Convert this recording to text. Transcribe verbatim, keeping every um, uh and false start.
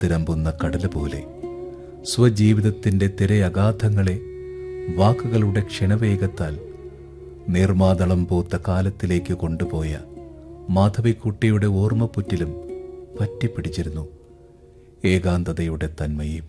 തിരമ്പുന്ന കടല് പോലെ സ്വജീവിതത്തിൻ്റെ തിരയഗാധങ്ങളെ വാക്കുകളുടെ ക്ഷണവേഗത്താൽ നീർമാതളം പൂത്ത കാലത്തിലേക്ക് കൊണ്ടുപോയ മാധവിക്കുട്ടിയുടെ ഓർമ്മപ്പുറ്റിലും പറ്റിപ്പിടിച്ചിരുന്നു ഏകാന്തതയുടെ തന്മയീ